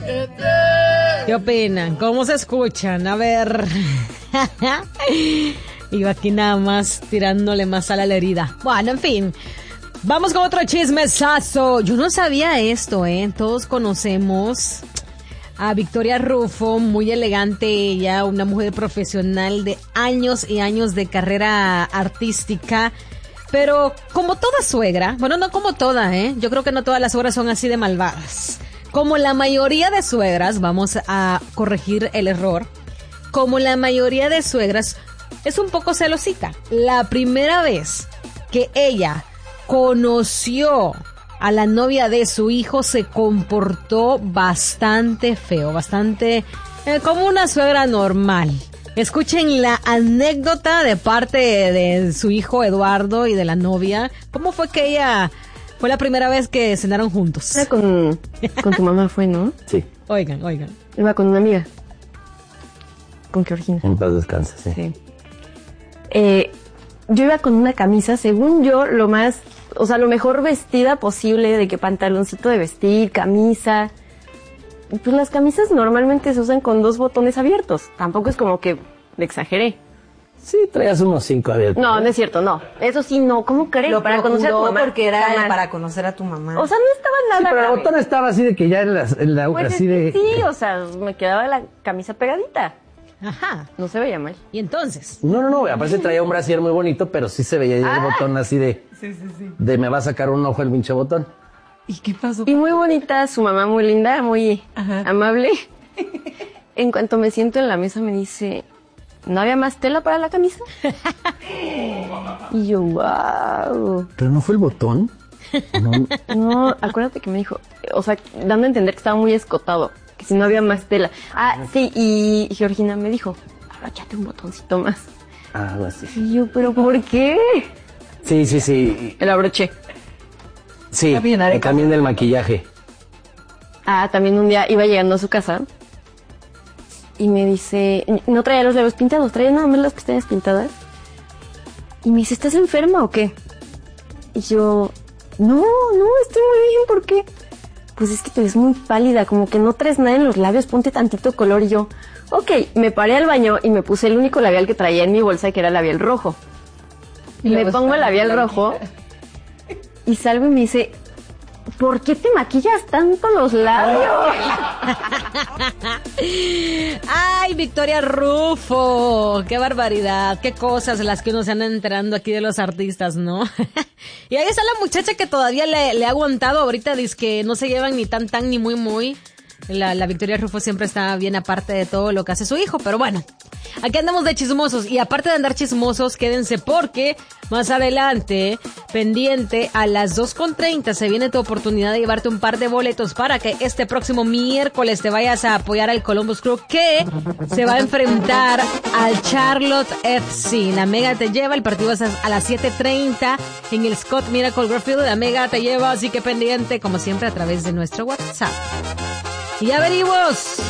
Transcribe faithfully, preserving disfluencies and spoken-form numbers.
¿Qué opinan? ¿Cómo se escuchan? A ver. Iba aquí nada más tirándole más sal a la herida. Bueno, en fin. Vamos con otro chismesazo. Yo no sabía esto, ¿eh? Todos conocemos a Victoria Rufo, muy elegante ella, una mujer profesional de años y años de carrera artística. Pero como toda suegra, bueno, no como toda, ¿eh? Yo creo que no todas las suegras son así de malvadas. Como la mayoría de suegras, vamos a corregir el error, como la mayoría de suegras es un poco celosita. La primera vez que ella conoció a la novia de su hijo se comportó bastante feo, bastante eh, como una suegra normal. Escuchen la anécdota de parte de su hijo Eduardo y de la novia. ¿Cómo fue que ella... Fue la primera vez que cenaron juntos? Era con, con tu mamá fue, ¿no? Sí. Oigan, oigan. Iba con una amiga. Con Georgina. En paz descanse, sí. Sí. Eh, yo iba con una camisa, según yo, lo más... O sea, lo mejor vestida posible, de que pantaloncito de vestir, camisa. Pues las camisas normalmente se usan con dos botones abiertos. Tampoco es como que le exageré. Sí, traías unos cinco abiertos. No, no es cierto, no. Eso sí, no. ¿Cómo crees? Lo para conocer a tu mamá. porque era Jamás. para conocer a tu mamá. O sea, no estaba nada Sí, pero el grave. botón estaba así de que ya en la, en la Pues así es que de... sí, o sea, me quedaba la camisa pegadita. Ajá. No se veía mal. Y entonces... No, no, no, aparte traía un brasier muy bonito, pero sí se veía ya el Ah. botón así de... Sí, sí, sí. De me va a sacar un ojo el pinche botón. ¿Y qué pasó? Y muy bonita, su mamá muy linda, muy Ajá. amable. En cuanto me siento en la mesa me dice, ¿no había más tela para la camisa? Y yo, wow. ¿Pero no fue el botón? No. No, acuérdate que me dijo, o sea, dando a entender que estaba muy escotado, que si no había más tela. Ah, sí, y Georgina me dijo, abróchate un botoncito más. Ah, algo así. Y yo, ¿pero por qué? Sí, sí, sí. El abroché. Sí, Está bien, Areca. y también del maquillaje. Ah, también un día iba llegando a su casa y me dice, no traía los labios pintados, traía nada más las pestañas pintadas. Y me dice, ¿estás enferma o qué? Y yo, no, no, estoy muy bien, ¿por qué? Pues es que te ves muy pálida, como que no traes nada en los labios, ponte tantito color. Y yo, ok, me paré al baño y me puse el único labial que traía en mi bolsa, que era el labial rojo. Y me pongo el labial rojo y salgo y me dice, ¿por qué te maquillas tanto los labios? Ay, Victoria Rufo, qué barbaridad, qué cosas las que uno se anda enterando aquí de los artistas, ¿no? Y ahí está la muchacha que todavía le, le ha aguantado ahorita, dice que no se llevan ni tan tan ni muy muy. La, la Victoria Rufo siempre está bien aparte de todo lo que hace su hijo, pero bueno, aquí andamos de chismosos y aparte de andar chismosos, quédense porque más adelante, pendiente a las dos con treinta se viene tu oportunidad de llevarte un par de boletos para que este próximo miércoles te vayas a apoyar al Columbus Crew que se va a enfrentar al Charlotte F C. La Mega te lleva, el partido es a las siete treinta en el Scott Miracle Greenfield. La Mega te lleva, así que pendiente como siempre a través de nuestro WhatsApp. Y ya venimos.